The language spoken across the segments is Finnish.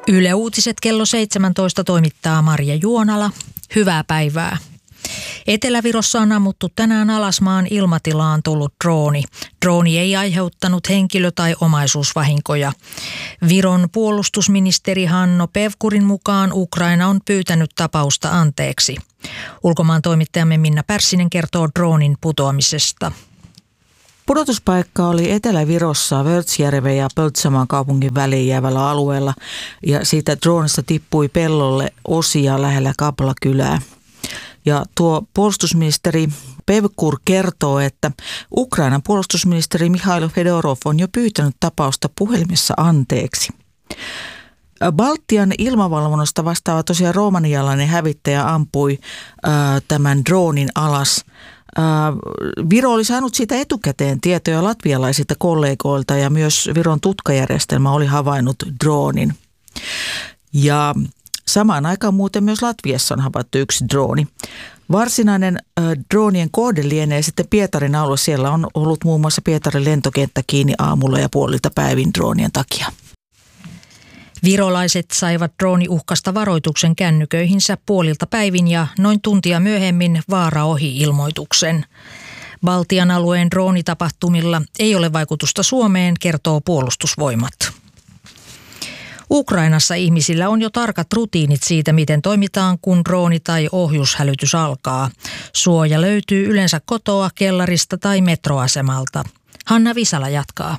Yle Uutiset kello 17 toimittaa Marja Juonala. Hyvää päivää. Etelä-Virossa on ammuttu tänään alas maan ilmatilaan tullut drooni. Drooni ei aiheuttanut henkilö- tai omaisuusvahinkoja. Viron puolustusministeri Hanno Pevkurin mukaan Ukraina on pyytänyt tapausta anteeksi. Ulkomaan toimittajamme Minna Pärssinen kertoo droonin putoamisesta. Pudotuspaikka oli Etelä-Virossa Vörtsjärven ja Pöltsamaan kaupungin väliin jäävällä alueella ja siitä droonista tippui pellolle osia lähellä Kabla-kylää. Ja tuo puolustusministeri Pevkur kertoo, että Ukrainan puolustusministeri Mikhailo Fedorov on jo pyytänyt tapausta puhelimessa anteeksi. Baltian ilmavalvonnasta vastaava tosiaan romanialainen hävittäjä ampui tämän droonin alas. Viro oli saanut siitä etukäteen tietoja latvialaisilta kollegoilta ja myös Viron tutkajärjestelmä oli havainnut droonin. Ja samaan aikaan muuten myös Latviassa on havaittu yksi drooni. Varsinainen droonien kohde lienee sitten Pietarin alue. Siellä on ollut muun muassa Pietarin lentokenttä kiinni aamulla ja puolilta päivin droonien takia. Virolaiset saivat drooniuhkasta varoituksen kännyköihinsä puolilta päivin ja noin tuntia myöhemmin vaara ohi -ilmoituksen. Baltian alueen droonitapahtumilla ei ole vaikutusta Suomeen, kertoo Puolustusvoimat. Ukrainassa ihmisillä on jo tarkat rutiinit siitä, miten toimitaan, kun drooni- tai ohjushälytys alkaa. Suoja löytyy yleensä kotoa, kellarista tai metroasemalta. Hanna Visala jatkaa.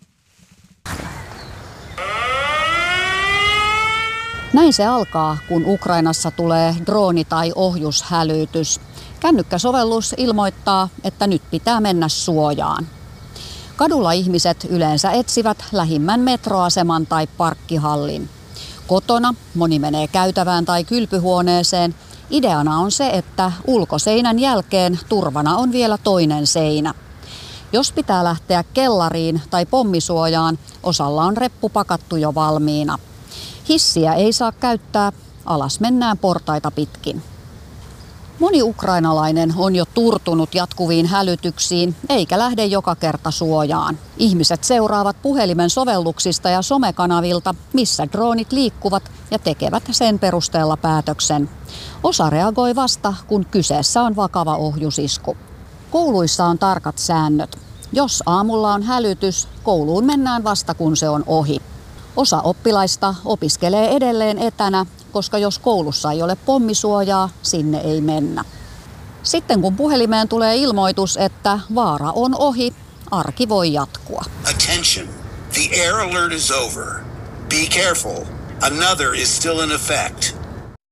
Näin se alkaa, kun Ukrainassa tulee drooni- tai ohjushälytys. Kännykkäsovellus ilmoittaa, että nyt pitää mennä suojaan. Kadulla ihmiset yleensä etsivät lähimmän metroaseman tai parkkihallin. Kotona moni menee käytävään tai kylpyhuoneeseen. Ideana on se, että ulkoseinän jälkeen turvana on vielä toinen seinä. Jos pitää lähteä kellariin tai pommisuojaan, osalla on reppu pakattu jo valmiina. Hissiä ei saa käyttää, alas mennään portaita pitkin. Moni ukrainalainen on jo turtunut jatkuviin hälytyksiin, eikä lähde joka kerta suojaan. Ihmiset seuraavat puhelimen sovelluksista ja somekanavilta, missä droonit liikkuvat ja tekevät sen perusteella päätöksen. Osa reagoi vasta, kun kyseessä on vakava ohjusisku. Kouluissa on tarkat säännöt. Jos aamulla on hälytys, kouluun mennään vasta kun se on ohi. Osa oppilaista opiskelee edelleen etänä, koska jos koulussa ei ole pommisuojaa, sinne ei mennä. Sitten kun puhelimeen tulee ilmoitus, että vaara on ohi, arki voi jatkua. Attention. The air alert is over. Be careful. Another is still in effect.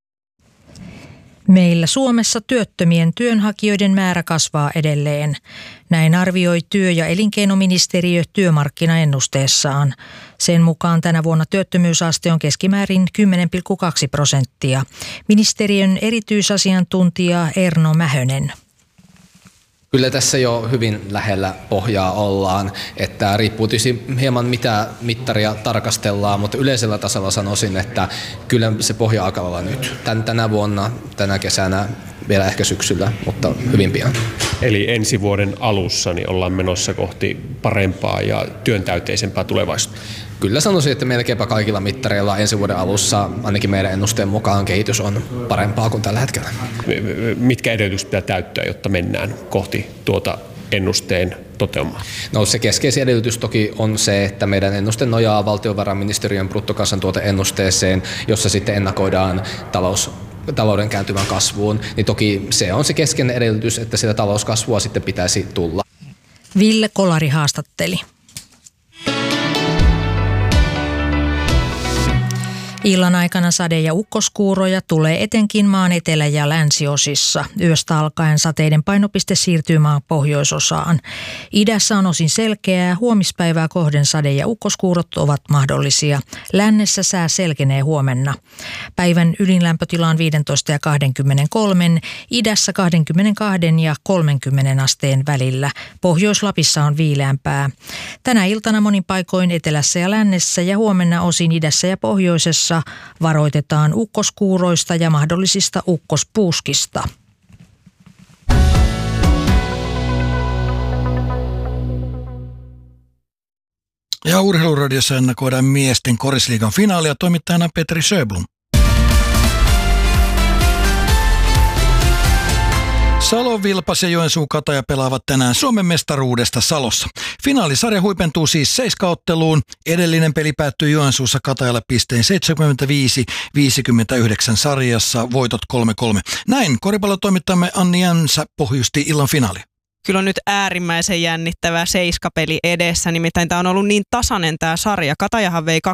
Meillä Suomessa työttömien työnhakijoiden määrä kasvaa edelleen. Näin arvioi työ- ja elinkeinoministeriö työmarkkinaennusteessaan. Sen mukaan tänä vuonna työttömyysaste on keskimäärin 10,2%. Ministeriön erityisasiantuntija Erno Mähönen. Kyllä tässä jo hyvin lähellä pohjaa ollaan, että riippuu tietysti hieman mitä mittaria tarkastellaan, mutta yleisellä tasolla sanoisin, että kyllä se pohja alkaa olla nyt. Tänä vuonna, tänä kesänä, vielä ehkä syksyllä, mutta hyvin pian. Eli ensi vuoden alussa niin ollaan menossa kohti parempaa ja työntäyteisempää tulevaisuutta. Kyllä sanoisin, että melkeinpä kaikilla mittareilla ensi vuoden alussa, ainakin meidän ennusteen mukaan, kehitys on parempaa kuin tällä hetkellä. Mitkä edellytykset pitää täyttää, jotta mennään kohti tuota ennusteen toteumaa? No se keskeisin edellytys toki on se, että meidän ennuste nojaa valtiovarainministeriön bruttokansantuoteennusteeseen, jossa sitten ennakoidaan talouden kääntyvän kasvuun, niin toki se on se keskeinen edellytys, että sitä talouskasvua sitten pitäisi tulla. Ville Kolari haastatteli. Illan aikana sade- ja ukkoskuuroja tulee etenkin maan etelä- ja länsiosissa. Yöstä alkaen sateiden painopiste siirtyy maan pohjoisosaan. Idässä on osin selkeää, huomispäivää kohden sade- ja ukkoskuurot ovat mahdollisia. Lännessä sää selkenee huomenna. Päivän ylinlämpötila on 15 ja 23, idässä 22 ja 30 asteen välillä. Pohjois-Lapissa on viileämpää. Tänä iltana monin paikoin etelässä ja lännessä ja huomenna osin idässä ja pohjoisessa varoitetaan ukkoskuuroista ja mahdollisista ukkospuuskista. Ja Urheiluradiossa ennakoidaan miesten korisliigan finaalia, toimittajana Petri Sjöblom. Salon Vilpas ja Joensuun Kataja pelaavat tänään Suomen mestaruudesta Salossa. Finaalisarja huipentuu siis 7-otteluun. Edellinen peli päättyi Joensuussa Katajalle pisteen 75-59 sarjassa, voitot 3-3. Näin koripallotoimittajamme Anni Jämsä pohjusti illan finaalia. Kyllä on nyt äärimmäisen jännittävä seiskapeli edessä, nimittäin tämä on ollut niin tasainen tämä sarja. Katajahan vei 2